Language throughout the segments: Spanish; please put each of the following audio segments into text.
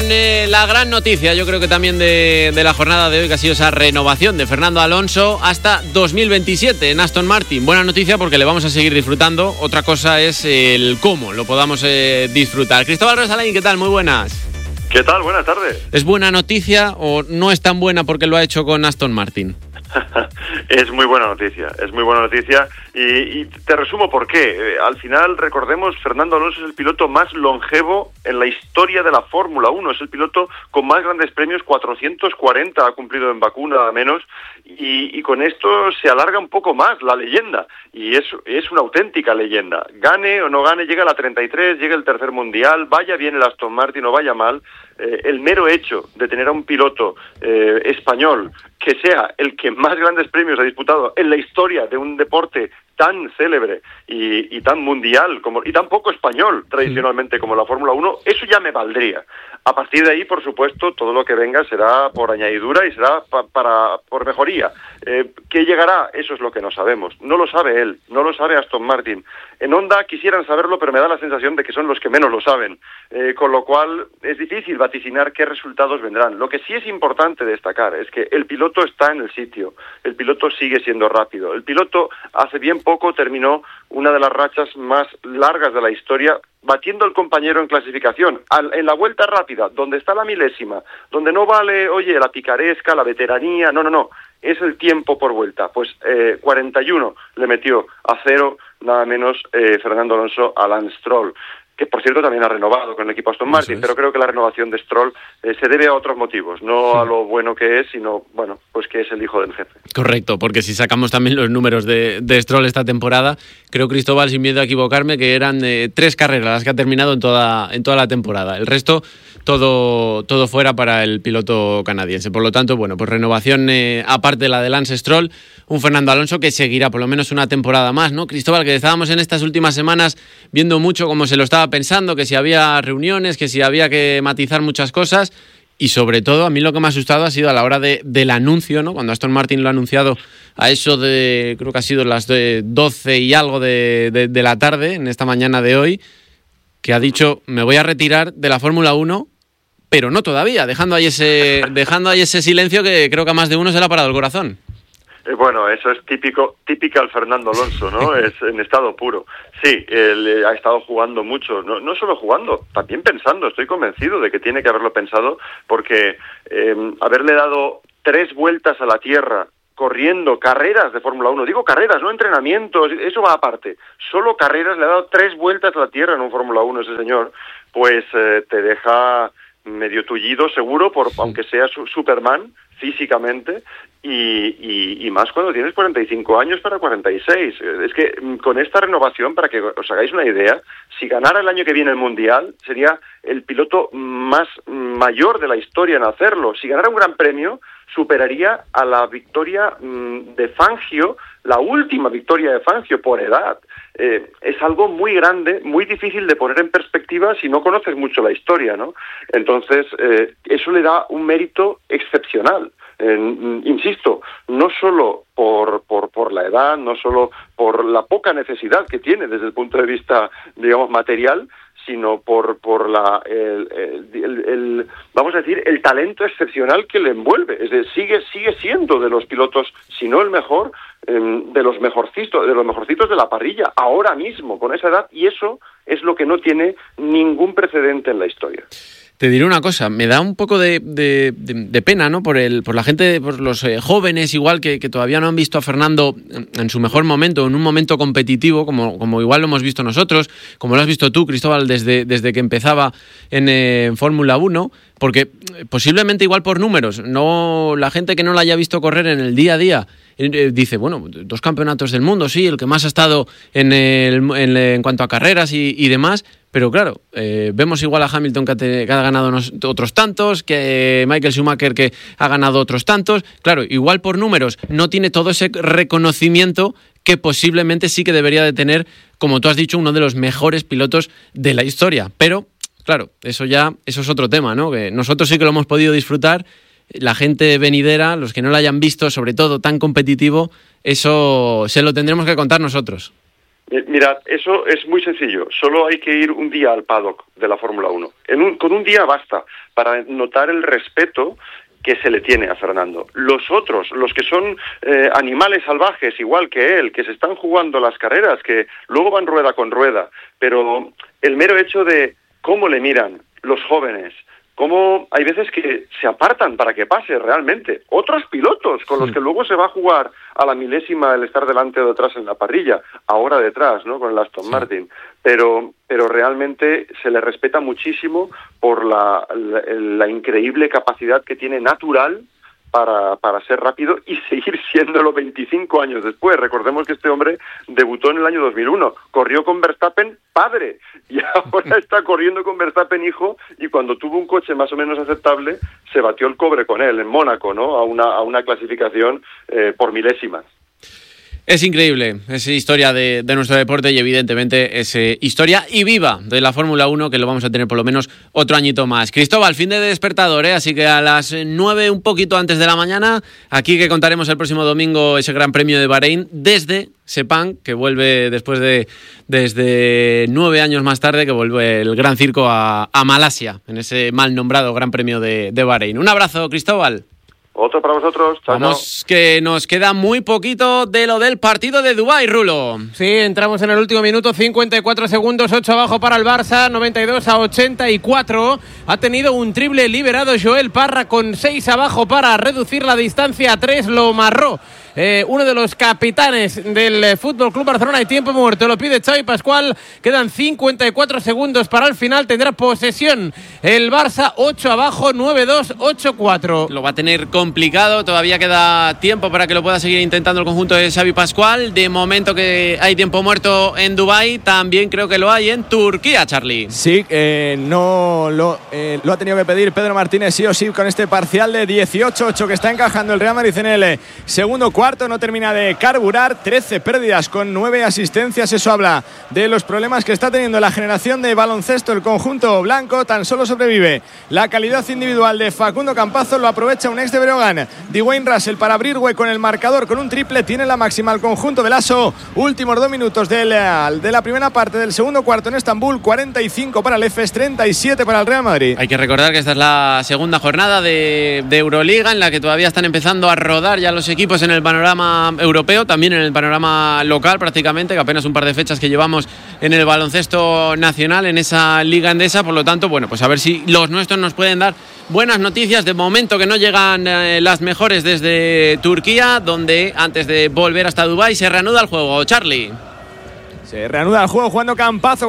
la gran noticia, yo creo que también de la jornada de hoy, que ha sido esa renovación de Fernando Alonso hasta 2027 en Aston Martin. Buena noticia porque le vamos a seguir disfrutando. Otra cosa es el cómo lo podamos disfrutar. Cristóbal Rosalain, ¿qué tal? Muy buenas. ¿Qué tal? Buenas tardes. ¿Es buena noticia o no es tan buena porque lo ha hecho con Aston Martin? Es muy buena noticia y te resumo por qué. Al final, recordemos, Fernando Alonso es el piloto más longevo en la historia de la Fórmula 1, es el piloto con más grandes premios, 440 ha cumplido en Bakú nada menos, y con esto se alarga un poco más la leyenda, y es una auténtica leyenda. Gane o no gane, llega a la 33, llega el tercer mundial, vaya bien el Aston Martin o vaya mal, el mero hecho de tener a un piloto español que sea el que más grandes premios ha disputado en la historia de un deporte tan célebre y tan mundial y tan poco español tradicionalmente como la Fórmula 1, eso ya me valdría. A partir de ahí, por supuesto, todo lo que venga será por añadidura y será por mejoría. ¿Qué llegará? Eso es lo que no sabemos. No lo sabe él, no lo sabe Aston Martin. En Honda quisieran saberlo, pero me da la sensación de que son los que menos lo saben. Con lo cual es difícil vaticinar qué resultados vendrán. Lo que sí es importante destacar es que el piloto está en el sitio, el piloto sigue siendo rápido. El piloto hace bien poco terminó una de las rachas más largas de la historia, batiendo al compañero en clasificación, en la vuelta rápida, donde está la milésima, donde no vale, la picaresca, la veteranía, no, es el tiempo por vuelta. Pues 41 le metió a 0, nada menos Fernando Alonso a Lance Stroll, que por cierto también ha renovado con el equipo Aston Martin, pero creo que la renovación de Stroll se debe a otros motivos, no a lo bueno que es, sino, pues que es el hijo del jefe. Correcto, porque si sacamos también los números de Stroll esta temporada, creo, Cristóbal, sin miedo a equivocarme, que eran 3 carreras las que ha terminado en toda la temporada. El resto, todo fuera para el piloto canadiense. Por lo tanto, pues renovación aparte de la de Lance Stroll, un Fernando Alonso que seguirá por lo menos una temporada más, ¿no? Cristóbal, que estábamos en estas últimas semanas viendo mucho cómo se lo estaba pensando, que si había reuniones, que si había que matizar muchas cosas, y sobre todo a mí lo que me ha asustado ha sido a la hora del anuncio, ¿no? Cuando Aston Martin lo ha anunciado a eso de, creo que ha sido las 12 y algo de la tarde, en esta mañana de hoy, que ha dicho, me voy a retirar de la Fórmula 1, pero no todavía, dejando ahí ese silencio que creo que a más de uno se le ha parado el corazón. Bueno, eso es typical Fernando Alonso, ¿no? Es en estado puro. Sí, él ha estado jugando mucho, no solo jugando, también pensando. Estoy convencido de que tiene que haberlo pensado, porque haberle dado 3 vueltas a la Tierra corriendo carreras de Fórmula 1, digo carreras, no entrenamientos, eso va aparte, solo carreras, le ha dado 3 vueltas a la Tierra en un Fórmula 1 ese señor, pues te deja medio tullido seguro, aunque sea Superman físicamente, y más cuando tienes 45 años para 46. Es que con esta renovación, para que os hagáis una idea, si ganara el año que viene el Mundial, sería el piloto más mayor de la historia en hacerlo. Si ganara un gran premio, superaría a la victoria de Fangio, la última victoria de Fangio por edad. Es algo muy grande, muy difícil de poner en perspectiva si no conoces mucho la historia, ¿no? Entonces, eso le da un mérito excepcional. Insisto, no solo por la edad, no solo por la poca necesidad que tiene desde el punto de vista, digamos, material, sino por vamos a decir, el talento excepcional que le envuelve. Es decir, sigue siendo de los pilotos, si no el mejor, de los mejorcitos de la parrilla, ahora mismo, con esa edad, y eso es lo que no tiene ningún precedente en la historia. Te diré una cosa, me da un poco de pena, ¿no? Por la gente, por los jóvenes igual que todavía no han visto a Fernando en su mejor momento, en un momento competitivo, como igual lo hemos visto nosotros, como lo has visto tú, Cristóbal, desde que empezaba en Fórmula 1, porque posiblemente igual por números, no la gente que no la haya visto correr en el día a día, dice, 2 campeonatos del mundo, sí, el que más ha estado en cuanto a carreras y demás. Pero claro, vemos igual a Hamilton que ha ganado otros tantos, que Michael Schumacher que ha ganado otros tantos. Claro, igual por números no tiene todo ese reconocimiento que posiblemente sí que debería de tener, como tú has dicho, uno de los mejores pilotos de la historia. Pero, claro, eso es otro tema, ¿no? Que nosotros sí que lo hemos podido disfrutar. La gente venidera, los que no lo hayan visto, sobre todo tan competitivo, eso se lo tendremos que contar nosotros. Mirad, eso es muy sencillo. Solo hay que ir un día al paddock de la Fórmula 1. Con un día basta para notar el respeto que se le tiene a Fernando. Los otros, los que son animales salvajes, igual que él, que se están jugando las carreras, que luego van rueda con rueda, pero el mero hecho de cómo le miran los jóvenes, cómo hay veces que se apartan para que pase realmente. Otros pilotos con los que luego se va a jugar a la milésima el estar delante o detrás en la parrilla, ahora detrás, ¿no?, con el Aston Martin. Pero realmente se le respeta muchísimo por la increíble capacidad que tiene natural para ser rápido y seguir siéndolo 25 años después. Recordemos que este hombre debutó en el año 2001, corrió con Verstappen padre y ahora está corriendo con Verstappen hijo, y cuando tuvo un coche más o menos aceptable se batió el cobre con él en Mónaco, ¿no?, a una clasificación por milésimas. Es increíble, es historia de nuestro deporte y evidentemente es historia y viva de la Fórmula 1, que lo vamos a tener por lo menos otro añito más. Cristóbal, fin de despertador, así que a las 9, un poquito antes de la mañana, aquí que contaremos el próximo domingo ese Gran Premio de Bahrein desde Sepang, que vuelve desde 9 años más tarde, que vuelve el Gran Circo a Malasia, en ese mal nombrado Gran Premio de Bahrein. Un abrazo, Cristóbal. Otro para vosotros. Chao, vamos, que nos queda muy poquito de lo del partido de Dubái, Rulo. Sí, entramos en el último minuto, 54 segundos, 8 abajo para el Barça, 92-84. Ha tenido un triple liberado Joel Parra con 6 abajo para reducir la distancia a 3, lo marró uno de los capitanes del FC Barcelona. Y tiempo muerto, lo pide Xavi Pascual. Quedan 54 segundos para el final. Tendrá posesión el Barça, 8 abajo, 9-2, 8-4. Lo va a tener complicado, todavía queda tiempo para que lo pueda seguir intentando el conjunto de Xavi Pascual. De momento que hay tiempo muerto en Dubái, también creo que lo hay en Turquía, Charlie. Sí, no lo ha tenido que pedir Pedro Martínez sí o sí con este parcial de 18-8 que está encajando el Real Madrid en el segundo cuarto. No termina de carburar, 13 pérdidas con 9 asistencias. Eso habla de los problemas que está teniendo la generación de baloncesto. El conjunto blanco tan solo sobrevive la calidad individual de Facundo Campazzo, lo aprovecha un ex de Breogán, Dwayne Russell, para abrir hueco en el marcador con un triple. Tiene la máxima el conjunto de Lasso. Últimos 2 minutos de la primera parte del segundo cuarto en Estambul. 45 para el EFES, 37 para el Real Madrid. Hay que recordar que esta es la segunda jornada de Euroliga, en la que todavía están empezando a rodar ya los equipos en el panorama europeo, también en el panorama local prácticamente, que apenas un par de fechas que llevamos en el baloncesto nacional, en esa liga endesa. Por lo tanto, bueno, pues a ver si los nuestros nos pueden dar buenas noticias. De momento que no llegan las mejores desde Turquía, donde antes de volver hasta Dubái se reanuda el juego. Charlie. Se reanuda el juego jugando Campazzo,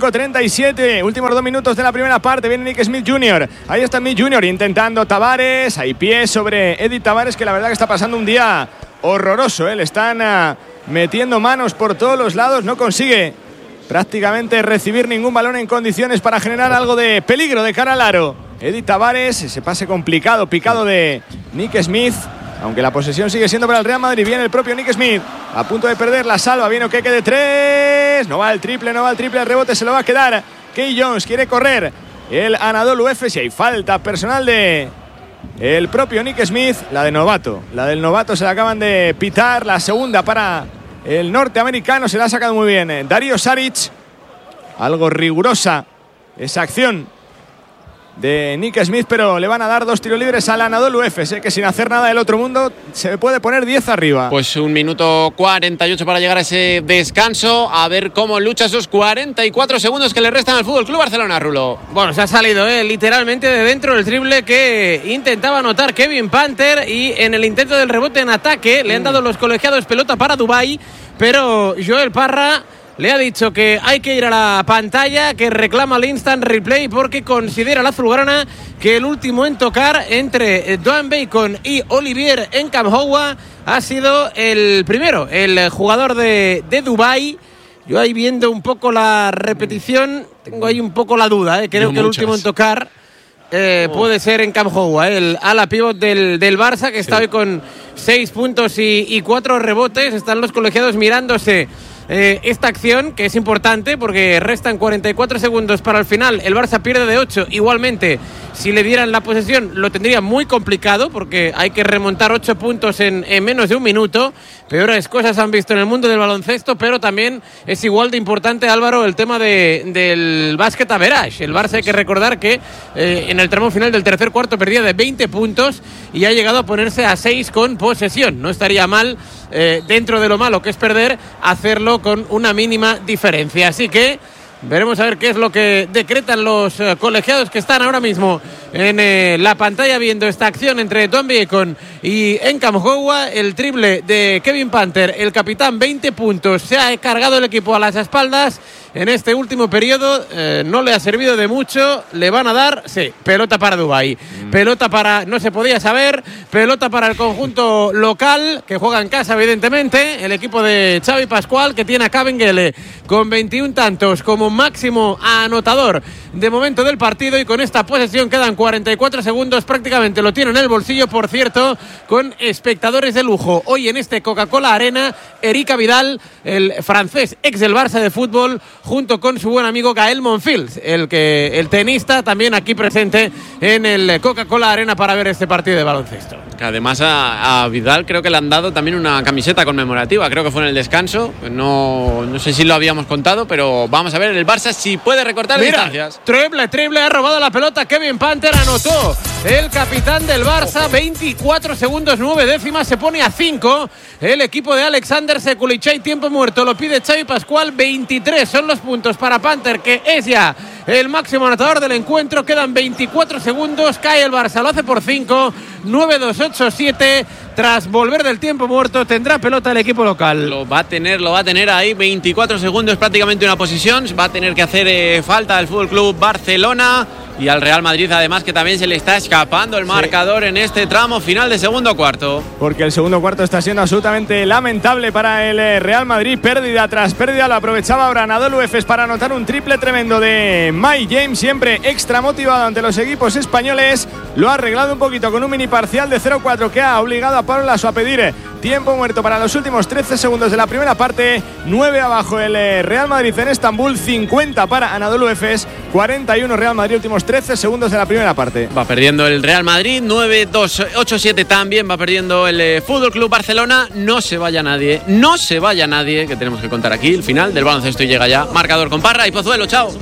45-37. Últimos 2 minutos de la primera parte. Viene Nick Smith Jr. Ahí está Smith Jr. intentando Tavares. Hay pies sobre Edith Tavares, que la verdad que está pasando un día horroroso. Le están metiendo manos por todos los lados. No consigue prácticamente recibir ningún balón en condiciones para generar algo de peligro de cara al aro. Edith Tavares, ese pase complicado, picado de Nick Smith. Aunque la posesión sigue siendo para el Real Madrid. Viene el propio Nick Smith, a punto de perder la salva. Viene Okeke de 3. No va el triple. El rebote se lo va a quedar Key Jones. Quiere correr el Anadolu Efes y hay falta personal de el propio Nick Smith. La del novato se la acaban de pitar. La segunda para el norteamericano. Se la ha sacado muy bien Dario Saric. Algo rigurosa esa acción de Nick Smith, pero le van a dar 2 tiros libres al Anadolu Efes, que sin hacer nada del otro mundo se puede poner 10 arriba. Pues 1 minuto 48 para llegar a ese descanso. A ver cómo lucha esos 44 segundos que le restan al FC Barcelona, Rulo. Bueno, se ha salido literalmente de dentro el triple que intentaba anotar Kevin Panther, y en el intento del rebote en ataque le han dado los colegiados pelota para Dubái, pero Joel Parra le ha dicho que hay que ir a la pantalla, que reclama el instant replay porque considera la azulgrana que el último en tocar entre Dwayne Bacon y Olivier Nkamhoua ha sido el primero, el jugador de Dubái. Yo ahí viendo un poco la repetición, tengo ahí un poco la duda. Creo que el último en tocar puede ser Nkamhoua, el ala pívot del Barça, que está hoy con 6 puntos y 4 rebotes. Están los colegiados mirándose esta acción, que es importante porque restan 44 segundos para el final. El Barça pierde de 8. Igualmente, si le dieran la posesión, lo tendría muy complicado porque hay que remontar 8 puntos en menos de un minuto. Peores cosas han visto en el mundo del baloncesto, pero también es igual de importante, Álvaro, el tema del básquet average. El Barça, hay que recordar que en el tramo final del tercer cuarto perdía de 20 puntos y ha llegado a ponerse a 6 con posesión. No estaría mal, dentro de lo malo que es perder, hacerlo con una mínima diferencia. Así que veremos a ver qué es lo que decretan los colegiados que están ahora mismo en la pantalla viendo esta acción entre Tom Bacon y Encam Hogwa. El triple de Kevin Panther, el capitán, 20 puntos. Se ha cargado el equipo a las espaldas en este último periodo. No le ha servido de mucho. Le van a dar, sí, pelota para Dubái. Pelota para, no se podía saber, pelota para el conjunto local, que juega en casa, evidentemente. El equipo de Xavi Pascual, que tiene a Kabengele con 21 tantos como máximo anotador de momento del partido, y con esta posesión quedan 44 segundos, prácticamente lo tiene en el bolsillo, por cierto, con espectadores de lujo. Hoy en este Coca-Cola Arena, Erika Vidal, el francés ex del Barça de fútbol, junto con su buen amigo Gael Monfils, el tenista, también aquí presente en el Coca-Cola Arena para ver este partido de baloncesto. Que además a Vidal creo que le han dado también una camiseta conmemorativa, creo que fue en el descanso, no sé si lo habíamos contado, pero vamos a ver el Barça si puede recortar distancias. Triple, ha robado la pelota Kevin Panther, anotó el capitán del Barça, 24 segundos 9 décimas, se pone a 5 el equipo de Alexander Sekulichai, tiempo muerto, lo pide Xavi Pascual, 23 son los puntos para Panther, que es ya el máximo anotador del encuentro. Quedan 24 segundos, cae el Barça, lo hace por 5, 9-2-8-7. Tras volver del tiempo muerto, tendrá pelota el equipo local. Lo va a tener ahí, 24 segundos, prácticamente una posesión. Va a tener que hacer falta al Fútbol Club Barcelona y al Real Madrid, además, que también se le está escapando el marcador en este tramo final de segundo cuarto. Porque el segundo cuarto está siendo absolutamente lamentable para el Real Madrid. Pérdida tras pérdida, lo aprovechaba ahora Anadolu Efes para anotar un triple tremendo de Mike James, siempre extra motivado ante los equipos españoles. Lo ha arreglado un poquito con un mini parcial de 0-4 que ha obligado a Pablo Laso a pedir tiempo muerto para los últimos 13 segundos de la primera parte. 9 abajo el Real Madrid en Estambul, 50 para Anadolu Efes, 41 Real Madrid, últimos 13 segundos de la primera parte. Va perdiendo el Real Madrid, 9-2-8-7 también va perdiendo el Fútbol Club Barcelona. No se vaya nadie, que tenemos que contar aquí el final del baloncesto y llega ya marcador con Parra y Pozuelo. Chao.